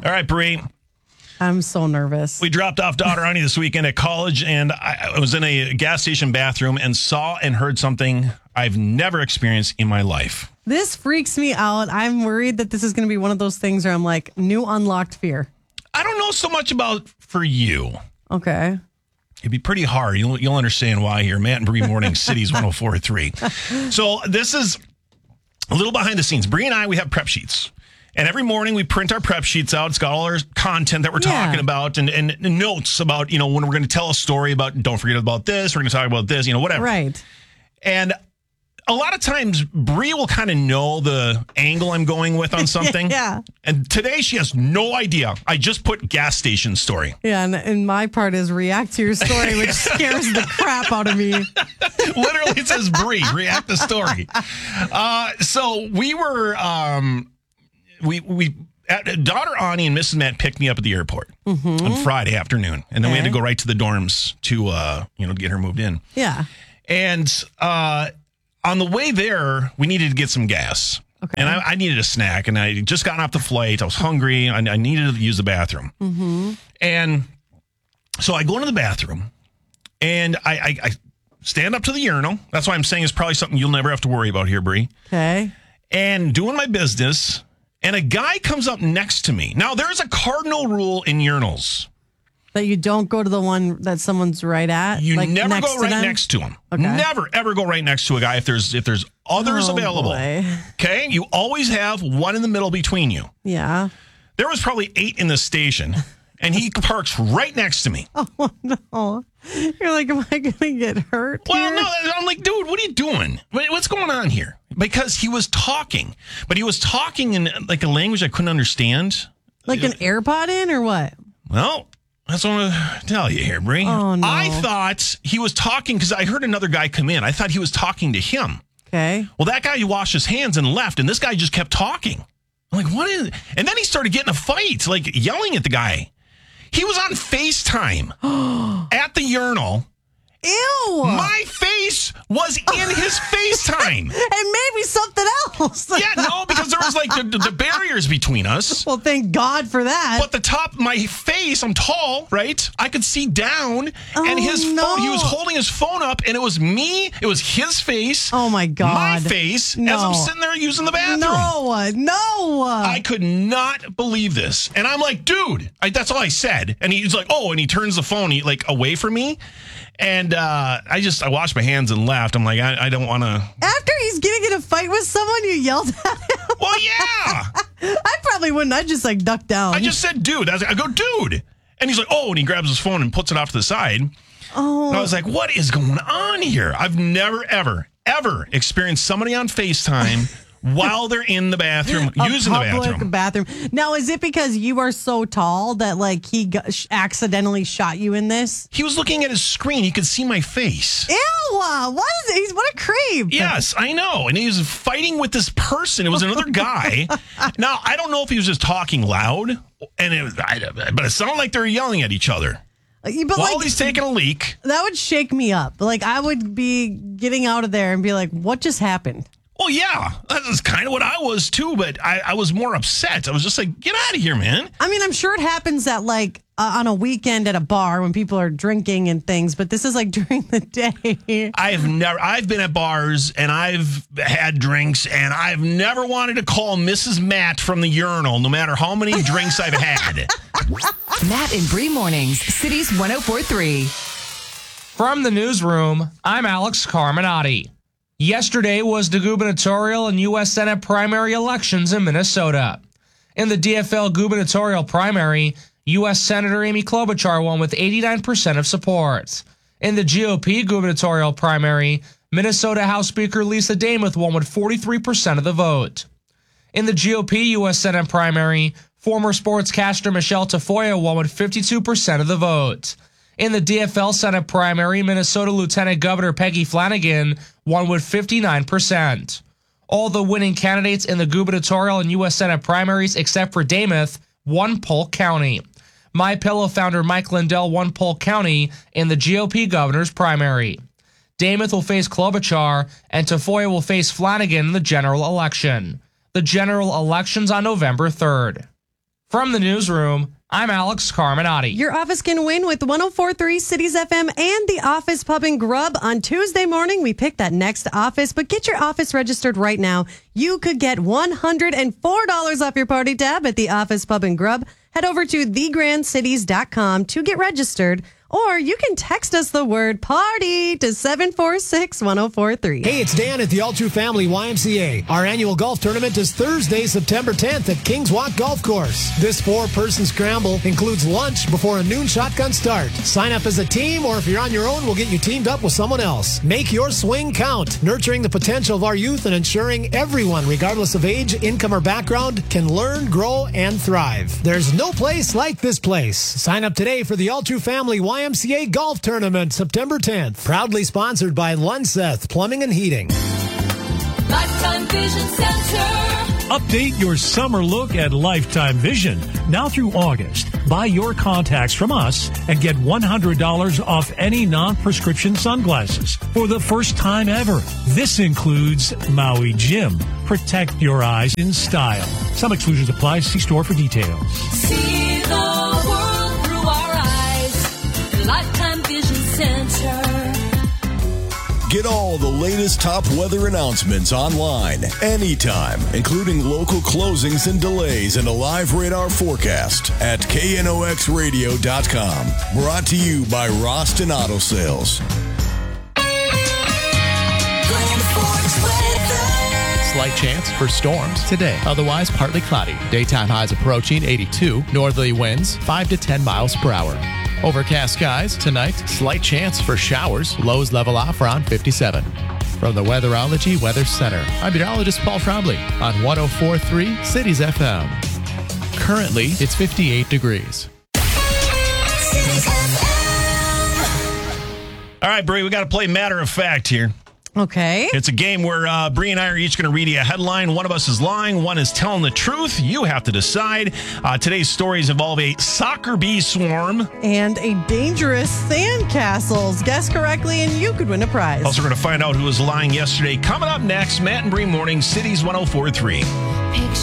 All right, Bree. I'm so nervous. We dropped off daughter Ani this weekend at college, and I was in a gas station bathroom and saw and heard something I've never experienced in my life. This freaks me out. I'm worried that this is going to be one of those things where I'm like, new unlocked fear. I don't know so much about for you. Okay. It'd be pretty hard. You'll understand why here. Matt and Bree Morning Cities 104.3. So this is a little behind the scenes. Bree and I, we have prep sheets. And every morning we print our prep sheets out. It's got all our content that we're talking about and notes about, when we're going to tell a story about, don't forget about this, we're going to talk about this, whatever. Right. And a lot of times Bree will kind of know the angle I'm going with on something. Yeah. And today she has no idea. I just put gas station story. Yeah, and my part is react to your story, which scares the crap out of me. Literally, it says Bree, react the story. So we were... daughter Ani and Mrs. Matt picked me up at the airport on Friday afternoon, and then we had to go right to the dorms to get her moved in. Yeah, and on the way there, we needed to get some gas, and I needed a snack, and I just gotten off the flight. I was hungry. I needed to use the bathroom, and so I go into the bathroom, and I stand up to the urinal. That's why I'm saying it's probably something you'll never have to worry about here, Bree. Okay, and doing my business. And a guy comes up next to me. Now, there's a cardinal rule in urinals. That you don't go to the one that someone's right at? You never go right next to him. Okay. Never, ever go right next to a guy if there's others available. Boy. Okay? You always have one in the middle between you. Yeah. There was probably 8 in the station, and he parks right next to me. Oh, no. You're like, am I going to get hurt Well, here? no. I'm like, dude, what are you doing? What's going on here? Because he was talking. But he was talking in like a language I couldn't understand. Like an AirPod in or what? Well, that's what I'm going to tell you here, Bree. Oh, no. I thought he was talking because I heard another guy come in. I thought he was talking to him. Okay. Well, that guy washed his hands and left, and this guy just kept talking. I'm like, what is it? And then he started getting a fight, like yelling at the guy. He was on FaceTime at the urinal. Ew. My face was in his FaceTime. And maybe something else. Yeah, no, because there was like the barriers between us. Well, thank God for that. But the top, my face, I'm tall, right? I could see down. And his phone, he was holding his phone up, and it was me. It was his face. Oh, my God. My face as I'm sitting there using the bathroom. No. I could not believe this. And I'm like, dude, that's all I said. And he's like, oh, and he turns the phone away from me. And I washed my hands and left. I'm like, I don't want to. After he's getting in a fight with someone, you yelled at him? Well, yeah. I probably wouldn't. I'd just duck down. I just said, dude. I go, dude. And he's like, oh, and he grabs his phone and puts it off to the side. Oh. And I was like, what is going on here? I've never, ever experienced somebody on FaceTime while they're in the bathroom, using the bathroom. Now, is it because you are so tall that he accidentally shot you in this? He was looking at his screen. He could see my face. Ew! What is it? What a creep. Yes, I know. And he was fighting with this person. It was another guy. Now, I don't know if he was just talking loud, but it sounded like they were yelling at each other. But while he's taking a leak. That would shake me up. I would be getting out of there and be like, what just happened? Well, yeah, that's kind of what I was too, but I was more upset. I was just like, get out of here, man. I mean, I'm sure it happens at on a weekend at a bar when people are drinking and things, but this is during the day. I've been at bars and I've had drinks and I've never wanted to call Mrs. Matt from the urinal, no matter how many drinks I've had. Matt and Bree Mornings, Cities 104.3. From the newsroom, I'm Alex Carminati. Yesterday was the gubernatorial and U.S. Senate primary elections in Minnesota. In the DFL gubernatorial primary, U.S. Senator Amy Klobuchar won with 89% of support. In the GOP gubernatorial primary, Minnesota House Speaker Lisa Demuth won with 43% of the vote. In the GOP U.S. Senate primary, former sportscaster Michelle Tafoya won with 52% of the vote. In the DFL Senate primary, Minnesota Lieutenant Governor Peggy Flanagan won with 59%. All the winning candidates in the gubernatorial and U.S. Senate primaries, except for Demuth, won Polk County. MyPillow founder Mike Lindell won Polk County in the GOP governor's primary. Demuth will face Klobuchar, and Tafoya will face Flanagan in the general election. The general election's on November 3rd. From the newsroom, I'm Alex Carminati. Your office can win with 104.3 Cities FM and the Office Pub and Grub. On Tuesday morning, we pick that next office, but get your office registered right now. You could get $104 off your party tab at the Office Pub and Grub. Head over to thegrandcities.com to get registered, or you can text us the word party to 746-1043. Hey, it's Dan at the All True Family YMCA. Our annual golf tournament is Thursday, September 10th at Kings Walk Golf Course. This 4-person scramble includes lunch before a noon shotgun start. Sign up as a team, or if you're on your own, we'll get you teamed up with someone else. Make your swing count, nurturing the potential of our youth and ensuring everyone, regardless of age, income, or background, can learn, grow, and thrive. There's no place like this place. Sign up today for the All True Family YMCA Golf Tournament, September 10th. Proudly sponsored by Lunseth Plumbing and Heating. Lifetime Vision Center. Update your summer look at Lifetime Vision. Now through August, buy your contacts from us and get $100 off any non-prescription sunglasses for the first time ever. This includes Maui Jim. Protect your eyes in style. Some exclusions apply. See store for details. See the world through our eyes. Lifetime Vision Center. Get all the latest top weather announcements online, anytime, including local closings and delays and a live radar forecast at knoxradio.com. Brought to you by Roston Auto Sales. Slight chance for storms today. Otherwise, partly cloudy. Daytime highs approaching 82. Northerly winds 5 to 10 miles per hour. Overcast skies tonight. Slight chance for showers. Lows level off around 57. From the Weatherology Weather Center, I'm meteorologist Paul Trombley on 104.3 Cities FM. Currently, it's 58 degrees. All right, Bree, we got to play matter of fact here. Okay. It's a game where Bree and I are each going to read you a headline. One of us is lying. One is telling the truth. You have to decide. Today's stories involve a soccer bee swarm. And a dangerous sandcastles. Guess correctly and you could win a prize. Also, we're going to find out who was lying yesterday. Coming up next, Matt and Bree Morning, Cities 104.3. Picture